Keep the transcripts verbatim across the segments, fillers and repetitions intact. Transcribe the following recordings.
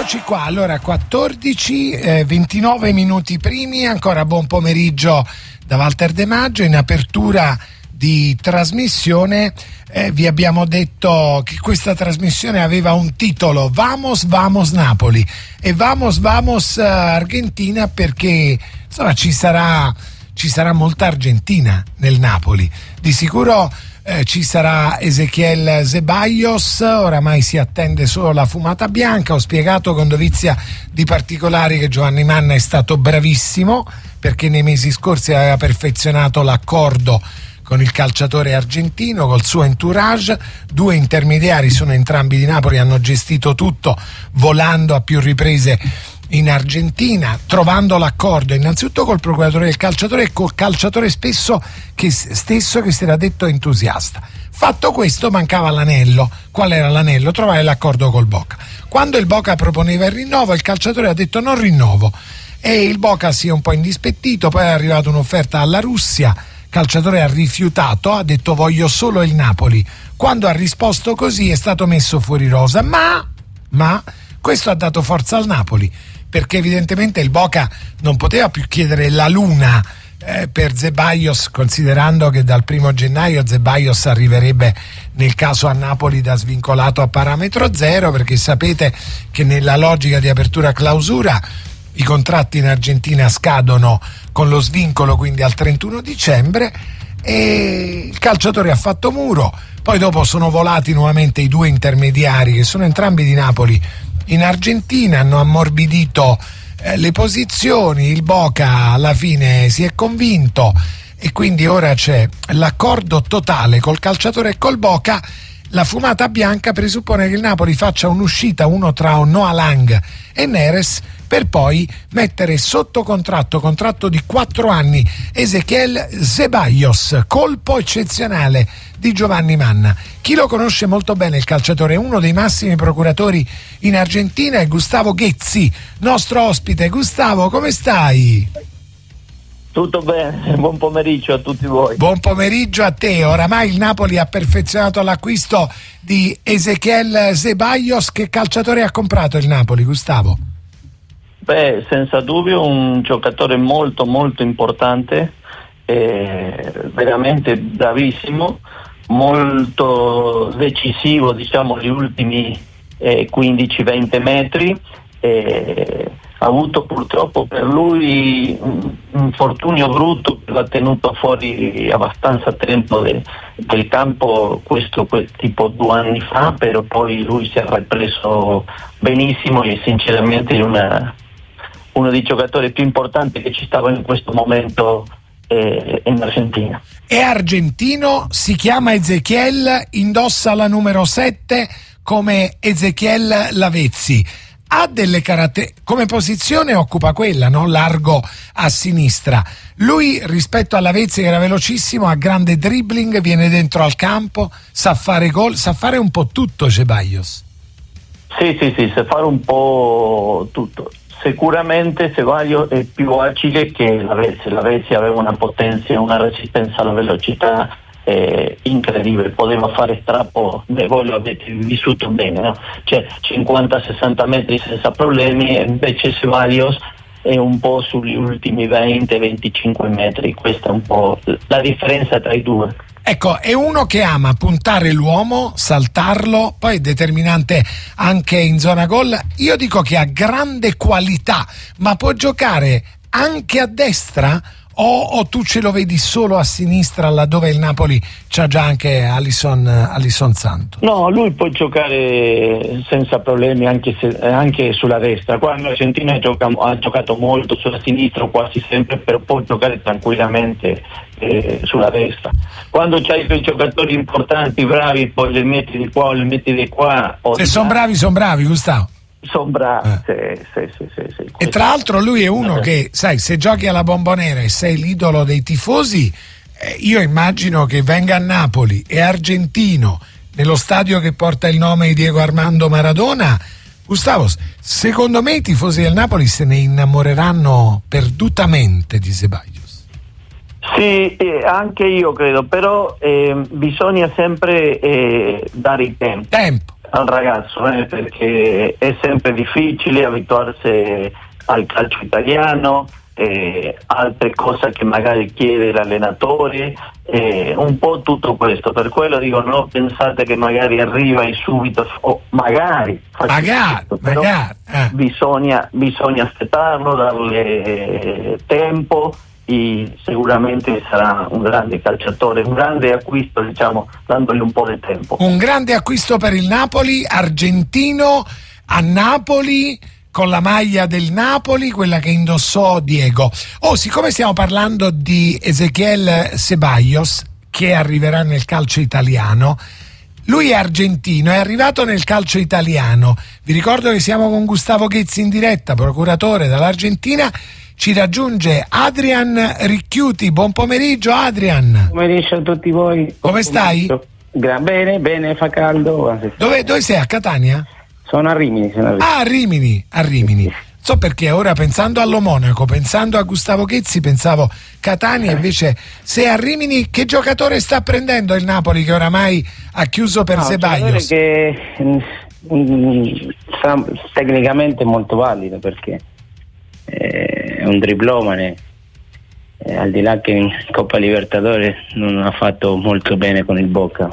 Eccoci qua, allora quattordici, eh, ventinove minuti primi, ancora buon pomeriggio da Walter De Maggio. In apertura di trasmissione eh, vi abbiamo detto che questa trasmissione aveva un titolo: Vamos, Vamos Napoli, e Vamos, Vamos Argentina, perché insomma ci sarà, ci sarà molta Argentina nel Napoli. Di sicuro Eh, ci sarà Ezequiel Zeballos, oramai si attende solo la fumata bianca. Ho spiegato con dovizia di particolari che Giovanni Manna è stato bravissimo, perché nei mesi scorsi aveva perfezionato l'accordo con il calciatore argentino, col suo entourage. Due intermediari sono entrambi di Napoli, hanno gestito tutto volando a più riprese in Argentina, trovando l'accordo innanzitutto col procuratore del calciatore e col calciatore spesso che, stesso che si era detto entusiasta. Fatto questo, mancava l'anello. Qual era l'anello? Trovare l'accordo col Boca. Quando il Boca proponeva il rinnovo, il calciatore ha detto non rinnovo, e il Boca si è un po' indispettito. Poi è arrivata un'offerta alla Russia, il calciatore ha rifiutato, ha detto voglio solo il Napoli. Quando ha risposto così è stato messo fuori rosa, ma ma questo ha dato forza al Napoli, perché evidentemente il Boca non poteva più chiedere la luna eh, per Zeballos, considerando che dal primo gennaio Zeballos arriverebbe nel caso a Napoli da svincolato a parametro zero, perché sapete che nella logica di apertura clausura i contratti in Argentina scadono con lo svincolo, quindi al trentuno dicembre, e il calciatore ha fatto muro. Poi dopo sono volati nuovamente i due intermediari, che sono entrambi di Napoli, in Argentina, hanno ammorbidito eh, le posizioni. Il Boca alla fine si è convinto e quindi ora c'è l'accordo totale col calciatore e col Boca. La fumata bianca presuppone che il Napoli faccia un'uscita, uno tra Noah Lang e Neres, per poi mettere sotto contratto, contratto di quattro anni, Ezequiel Zeballos, colpo eccezionale di Giovanni Manna. Chi lo conosce molto bene il calciatore, uno dei massimi procuratori in Argentina, è Gustavo Ghezzi, nostro ospite. Gustavo, come stai? Tutto bene, buon pomeriggio a tutti voi. Buon pomeriggio a te. Oramai il Napoli ha perfezionato l'acquisto di Ezequiel Zeballos. Che calciatore ha comprato il Napoli, Gustavo? Beh, senza dubbio un giocatore molto molto importante, eh, veramente bravissimo, molto decisivo, diciamo, gli ultimi eh, quindici venti metri. Eh, ha avuto purtroppo per lui un infortunio brutto che l'ha tenuto fuori abbastanza tempo de, del campo, questo quel, tipo due anni fa, però poi lui si è ripreso benissimo e sinceramente è una, uno dei giocatori più importanti che ci stava in questo momento eh, in Argentina. È argentino, si chiama Ezequiel, indossa la numero sette come Ezequiel Lavezzi. Ha delle caratteristiche, come posizione occupa quella, no? Largo a sinistra. Lui, rispetto a Lavezzi che era velocissimo, ha grande dribbling, viene dentro al campo, sa fare gol, sa fare un po' tutto Zeballos. Sì, sì, sì, sa fare un po' tutto. Sicuramente Zeballos è più agile che Lavezzi. Lavezzi aveva una potenza e una resistenza alla velocità Eh, incredibile, poteva fare strappo, beh, voi lo avete vissuto bene, no? Cioè cinquanta sessanta metri senza problemi, e invece Zeballos è un po' sugli ultimi venti venticinque metri. Questa è un po' la differenza tra i due. Ecco, è uno che ama puntare l'uomo, saltarlo, poi è determinante anche in zona gol. Io dico che ha grande qualità, ma può giocare anche a destra? O, o tu ce lo vedi solo a sinistra, laddove il Napoli c'ha già anche Alisson, Alisson Santo? No, lui può giocare senza problemi anche, se, anche sulla destra. Qua in Argentina gioca, ha giocato molto sulla sinistra, quasi sempre, però può giocare tranquillamente eh, sulla destra. Quando c'hai quei giocatori importanti, bravi, poi li metti di qua o li metti di qua. Se sono bravi, sono bravi, Gustavo. Sono bravi, eh. sì, sì, sì, sì, sì. E tra l'altro lui è uno che, sai, se giochi alla Bombonera e sei l'idolo dei tifosi, eh, io immagino che venga a Napoli, è argentino, nello stadio che porta il nome di Diego Armando Maradona. Gustavo, secondo me i tifosi del Napoli se ne innamoreranno perdutamente di Zeballos. Sì, eh, anche io credo, però eh, bisogna sempre eh, dare il tempo. Tempo. al ragazzo, eh, perché è sempre difficile abituarsi al calcio italiano, eh, altre cose che magari chiede l'allenatore, eh, un po' tutto questo. Per quello dico, no, pensate che magari arriva e subito, o magari, magari, tutto, però magari eh. bisogna, bisogna aspettarlo, darle tempo, e sicuramente sarà un grande calciatore, un grande acquisto, diciamo, dandogli un po' di tempo. Un grande acquisto per il Napoli, argentino a Napoli, con la maglia del Napoli, quella che indossò Diego. Oh, siccome stiamo parlando di Ezequiel Ceballos, che arriverà nel calcio italiano, lui è argentino, è arrivato nel calcio italiano. Vi ricordo che siamo con Gustavo Ghezzi in diretta, procuratore dall'Argentina. Ci raggiunge Adrian Ricchiuti. Buon pomeriggio, Adrian. Buon pomeriggio a tutti voi. Come stai? Gra- bene, bene, fa caldo. Dove, dove sei? A Catania? Sono a Rimini. Sono a Rimini. Ah, a Rimini, a Rimini. So perché ora, pensando allo Monaco, pensando a Gustavo Ghezzi, pensavo Catania. Invece, se a Rimini, che giocatore sta prendendo il Napoli, che oramai ha chiuso per no, Ceballos? Che mm, sarà tecnicamente molto valido, perché è un driblomane, eh, al di là che in Coppa Libertadores non ha fatto molto bene con il Boca,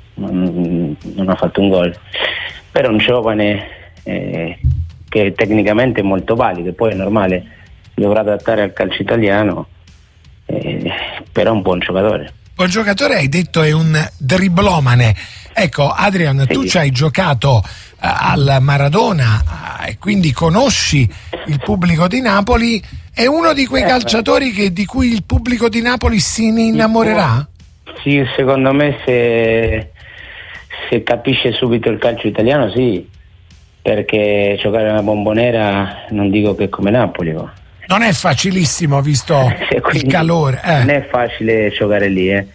non, non ha fatto un gol, però è un giovane eh, che tecnicamente è molto valido, poi è normale, si dovrà adattare al calcio italiano, eh, però è un buon giocatore. Buon giocatore, hai detto, è un driblomane. Ecco, Adrian, sì. Tu ci hai giocato uh, al Maradona uh, e quindi conosci il pubblico di Napoli. È uno di quei eh, calciatori che, di cui il pubblico di Napoli si ne innamorerà? Sì, secondo me se, se capisce subito il calcio italiano, sì, perché giocare una Bombonera non dico che è come Napoli. Ma non è facilissimo, visto il calore. Eh. Non è facile giocare lì, eh.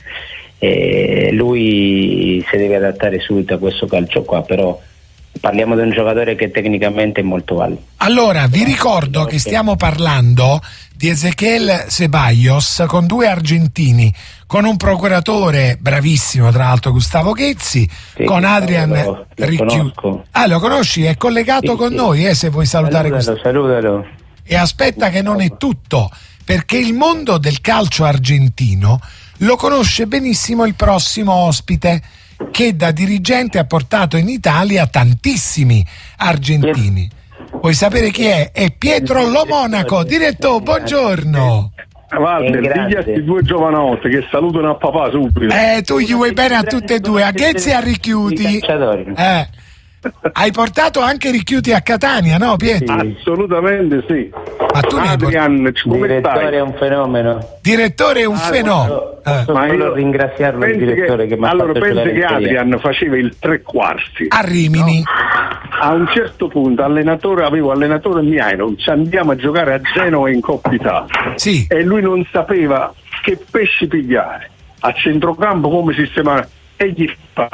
E lui si deve adattare subito a questo calcio qua, però parliamo di un giocatore che tecnicamente è molto valido. Allora, vi ricordo che stiamo parlando di Ezequiel Ceballos con due argentini, con un procuratore bravissimo, tra l'altro Gustavo Ghezzi, sì, con Adrian Ricchiuti. Ah, lo conosci? È collegato sì, con sì. noi, eh, se vuoi salutare questo. Salutalo. E aspetta che non è tutto, perché il mondo del calcio argentino lo conosce benissimo il prossimo ospite, che da dirigente ha portato in Italia tantissimi argentini. Vuoi sapere chi è? È Pietro Lo Monaco. Direttore, buongiorno. Walter, digli a questi due giovanotti che salutano a papà subito. Eh, tu gli vuoi bene a tutte e due, a Ghezzi e a Ricchiuti. Eh. Hai portato anche Ricchiuti a Catania, no Pietro? Sì. Assolutamente sì. Ma tu Adrian, ne come direttore stai? È un fenomeno. Direttore è un ah, fenomeno. Posso eh. solo ringraziarlo il direttore che, che mi ha allora, fatto pensi che Adrian faceva il tre quarti a Rimini. No? A un certo punto allenatore, avevo allenatore Miaino, ci andiamo a giocare a Genova in Coppa Italia. Sì. E lui non sapeva che pesci pigliare, a centrocampo come sistemare, e gli fa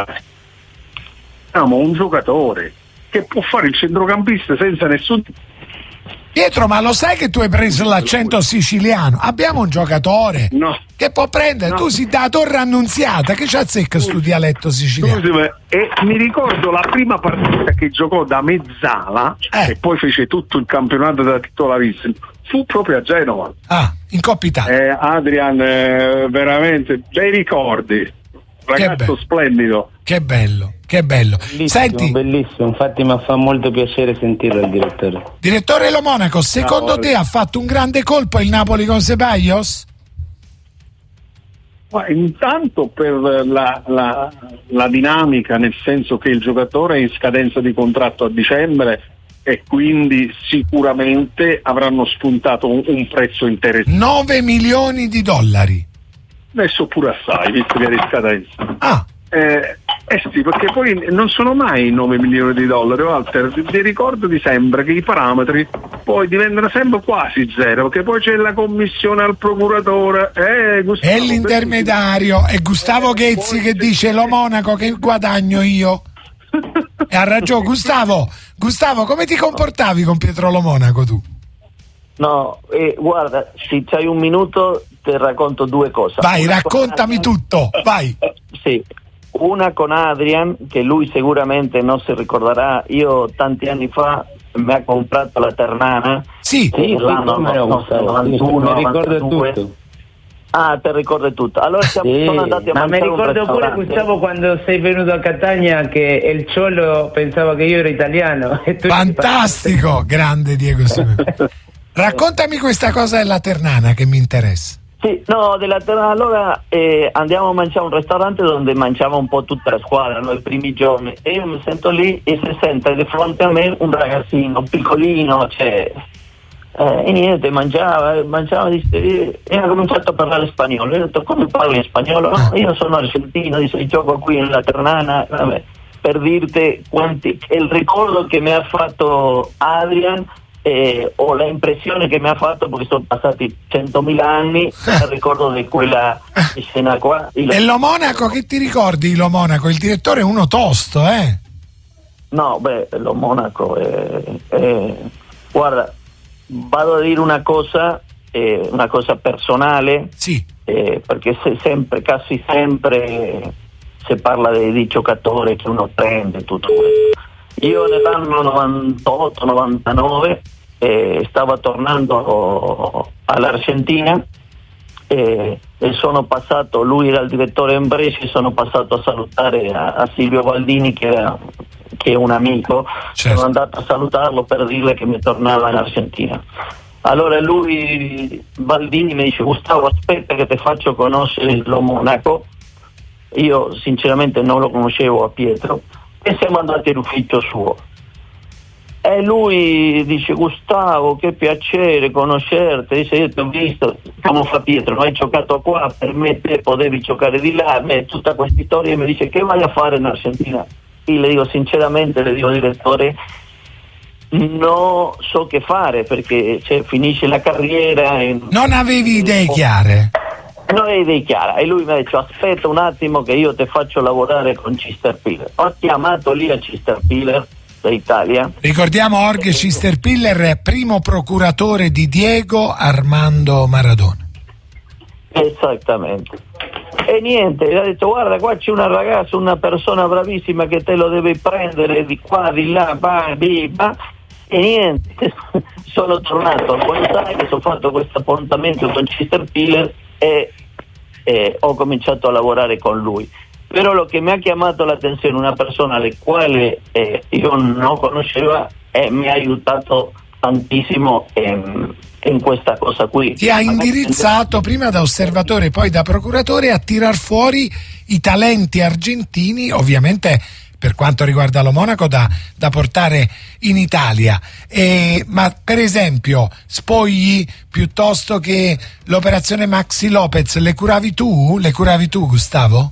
un giocatore che può fare il centrocampista senza nessun. Pietro, ma lo sai che tu hai preso l'accento siciliano? Abbiamo un giocatore no. che può prendere, no. Tu sei da Torre Annunziata, che ci azzecca sto dialetto siciliano? Scusami, e mi ricordo la prima partita che giocò da mezzala eh. e poi fece tutto il campionato da titolarissimo, fu proprio a Genova. Ah, in Coppa Italia. Eh, Adrian, eh, veramente bei ricordi, ragazzo che splendido. Che bello, che bello. Bellissimo, Senti, bellissimo, infatti mi fa molto piacere sentirlo il direttore. Direttore Lo Monaco, secondo no, te ha fatto un grande colpo il Napoli con Ceballos? Ma intanto per la, la, la dinamica, nel senso che il giocatore è in scadenza di contratto a dicembre e quindi sicuramente avranno spuntato un, un prezzo interessante. nove milioni di dollari. Adesso pure assai, visto che è in scadenza. Ah. Eh, eh sì, perché poi non sono mai nove milioni di dollari, Walter. Ti ricordo di sempre che i parametri poi diventano sempre quasi zero, perché poi c'è la commissione al procuratore eh, Gustavo, e l'intermediario e Gustavo Ghezzi che dice Lo Monaco che guadagno io. E ha ragione Gustavo. Gustavo, come ti comportavi con Pietro Lo Monaco tu? No, eh, guarda, se c'hai un minuto ti racconto due cose. Vai, Una raccontami cosa... tutto, vai. Sì. una con Adrian, che lui sicuramente non si ricorderà. Io tanti anni fa mi ha comprato la Ternana. Sì, sì, l'anno come no, novantuno, mi ricordo novantadue. tutto. Ah, te ricordi tutto. Allora siamo, Sì, sono andati a ma mi mangiare un ricordo pure, ristorante. Gustavo, quando sei venuto a Catania, che il Cholo pensava che io ero italiano. E tu fantastico, grande Diego Simeoni. Raccontami questa cosa della Ternana che mi interessa. Sì, no, della Ternana. Allora eh, andiamo a mangiare a un ristorante dove mangiava un po' tutta la squadra, no, i primi giorni, e io mi sento lì e si sente di fronte a me un ragazzino piccolino, cioè, eh, e niente, mangiava, mangiava, e ha cominciato a parlare spagnolo. Io ho detto: come parli spagnolo? No, io sono argentino, dice, gioco qui nella Ternana. Vabbè, per dirti quanti, il ricordo che mi ha fatto Adrian, Eh, ho l'impressione che mi ha fatto, perché sono passati centomila anni, il ricordo di quella scena qua. E lo Monaco, che ti ricordi lo Monaco? Il direttore è uno tosto, eh? No, beh, lo Monaco è, è... guarda, vado a dire una cosa, eh, una cosa personale, sì, eh, perché se sempre, quasi sempre si parla di, di giocatori che uno prende, tutto questo. Io nell'anno novantotto novantanove eh, stavo tornando all'Argentina eh, e sono passato, lui era il direttore in Brescia, sono passato a salutare a, a Silvio Baldini, che, era, che è un amico. Certo. Sono andato a salutarlo per dirle che mi tornava in Argentina. Allora lui, Baldini, mi dice: Gustavo, aspetta che ti faccio conoscere lo Monaco. Io sinceramente non lo conoscevo a Pietro, e siamo andati all'ufficio suo e lui dice: Gustavo, che piacere conoscerti. Dice: io ti ho visto, come fa Pietro, non hai giocato qua, per me te potevi giocare di là, a me tutta questa storia. E mi dice: che vai a fare in Argentina? E le dico sinceramente, le dico: direttore, non so che fare, perché cioè, finisce la carriera e... non avevi idee chiare? Non avevi idee chiare. E lui mi ha detto: aspetta un attimo che io ti faccio lavorare con Cisterpiller. Ho chiamato lì a Cisterpiller d'Italia. Ricordiamo Jorge Cisterpiller, primo procuratore di Diego Armando Maradona. Esattamente. E niente, gli ha detto: guarda, qua c'è una ragazza, una persona bravissima che te lo devi prendere di qua, di là, va, di, va. E niente, sono tornato a Buenos Aires, ho fatto questo appuntamento con Cisterpiller e eh, ho cominciato a lavorare con lui. Però lo che mi ha chiamato l'attenzione, una persona alla quale eh, io non conoscevo, e mi ha aiutato tantissimo in, in questa cosa qui. Ti ha indirizzato prima da osservatore, poi da procuratore, a tirar fuori i talenti argentini, ovviamente per quanto riguarda lo Monaco, da, da portare in Italia. E, ma per esempio Spogli piuttosto che l'operazione Maxi Lopez, le curavi tu? Le curavi tu, Gustavo?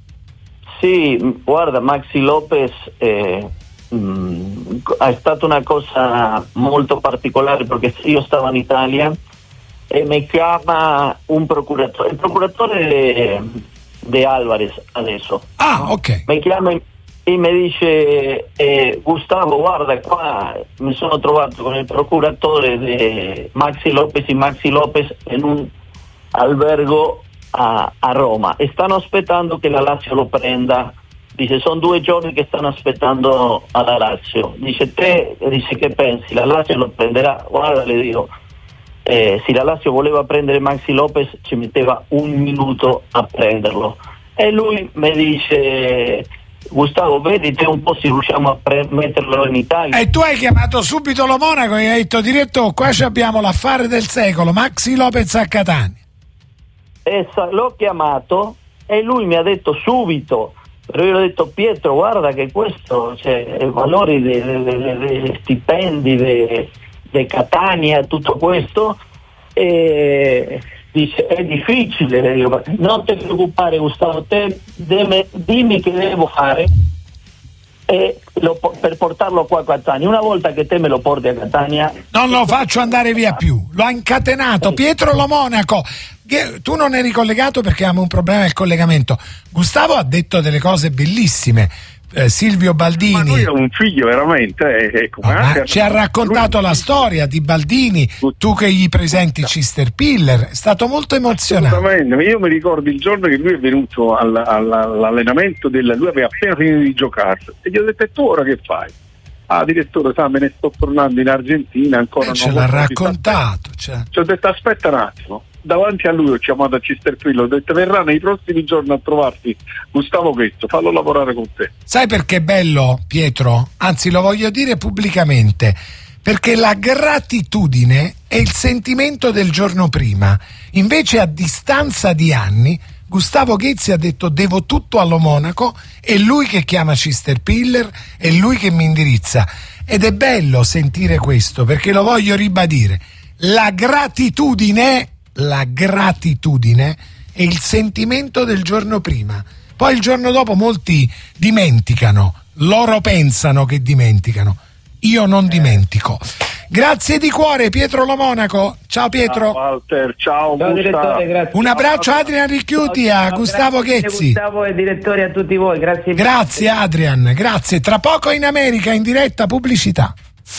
Sì, guarda, Maxi Lopez eh, mh, è stata una cosa molto particolare, perché io stavo in Italia e mi chiama un procuratore, il procuratore De Alvarez adesso. Ah, ok. Mi chiama e mi dice: eh, Gustavo, guarda qua, mi sono trovato con il procuratore di Maxi Lopez e Maxi Lopez in un albergo a, a Roma e stanno aspettando che la Lazio lo prenda. Dice: sono due giorni che stanno aspettando alla Lazio. Dice: te, dice, che pensi? La Lazio lo prenderà? Guarda, le dico, eh, se la Lazio voleva prendere Maxi Lopez ci metteva un minuto a prenderlo. E lui mi dice: Gustavo, vedi te un po' se riusciamo a pre- metterlo in Italia. E tu hai chiamato subito lo Monaco e hai detto: diretto, qua abbiamo l'affare del secolo, Maxi Lopez a Catania. E sa- l'ho chiamato e lui mi ha detto subito, però io ho detto: Pietro, guarda che questo, cioè, i valori dei stipendi di Catania, tutto questo, e dice: è difficile. Io, non ti preoccupare, Gustavo, te deme, dimmi che devo fare e lo, per portarlo qua a Catania. Una volta che te me lo porti a Catania, non lo faccio andare via più. Lo ha incatenato Pietro Lo Monaco. Tu non eri collegato perché abbiamo un problema del collegamento. Gustavo ha detto delle cose bellissime. eh, Silvio Baldini. Ma lui è un figlio veramente. Eh, oh, ma ci ha raccontato lui... la storia di Baldini, tu che gli presenti Cister Piller, è stato molto emozionante. Assolutamente, io mi ricordo il giorno che lui è venuto all, all, all'allenamento del, lui aveva appena finito di giocare e gli ho detto: e tu ora che fai? Ah, direttore, sa, me ne sto tornando in Argentina ancora. Eh, ce l'ha raccontato. Cioè. Ci ho detto: aspetta un attimo. Davanti a lui ho chiamato a Cister Piller, ho detto: verrà nei prossimi giorni a trovarti Gustavo Ghezzo, fallo lavorare con te. Sai perché è bello, Pietro? Anzi, lo voglio dire pubblicamente, perché la gratitudine è il sentimento del giorno prima. Invece, a distanza di anni, Gustavo Ghezzi ha detto: devo tutto allo Monaco, è lui che chiama Cister Piller, è lui che mi indirizza. Ed è bello sentire questo, perché lo voglio ribadire: la gratitudine, la gratitudine è il sentimento del giorno prima. Poi il giorno dopo molti dimenticano, loro pensano che dimenticano. Io non dimentico. Grazie di cuore Pietro Lo Monaco. Ciao Pietro. Ciao Walter, ciao, ciao direttore, grazie. Un abbraccio a Adrian Ricchiuti, a Gustavo Ghezzi. Gustavo e direttore, a tutti voi, grazie. Grazie Adrian, grazie. Tra poco in America, in diretta pubblicità.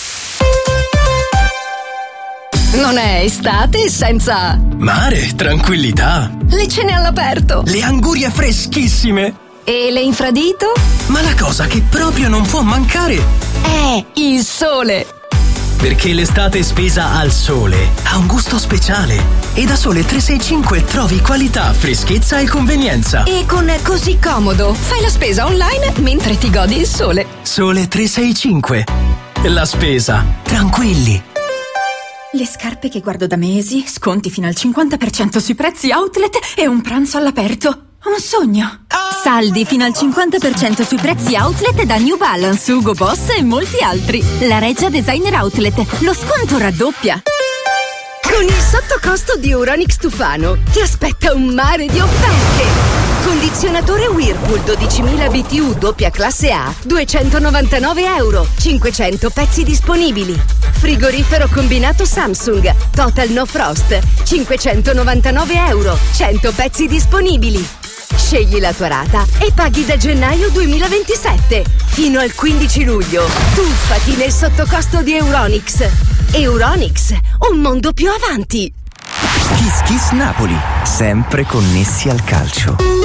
Non è estate senza mare, tranquillità, le cene all'aperto, le angurie freschissime e le infradito? Ma la cosa che proprio non può mancare è il sole. Perché l'estate spesa al sole ha un gusto speciale e da Sole trecentosessantacinque trovi qualità, freschezza e convenienza. E con Così Comodo fai la spesa online mentre ti godi il sole. Sole trecentosessantacinque, la spesa tranquilli. Le scarpe che guardo da mesi, sconti fino al cinquanta per cento sui prezzi outlet e un pranzo all'aperto. Un sogno. Saldi fino al cinquanta per cento sui prezzi outlet da New Balance, Hugo Boss e molti altri. La Reggia Designer Outlet. Lo sconto raddoppia. Con il sottocosto di Euronics Tufano ti aspetta un mare di offerte. Condizionatore Whirlpool dodicimila B T U doppia classe A, duecentonovantanove euro, cinquecento pezzi disponibili. Frigorifero combinato Samsung, Total No Frost, cinquecentonovantanove euro, cento pezzi disponibili. Scegli la tua rata e paghi da gennaio duemilaventisette. Fino al quindici luglio, tuffati nel sottocosto di Euronics. Euronics, un mondo più avanti. Kiss Kiss Napoli, sempre connessi al calcio.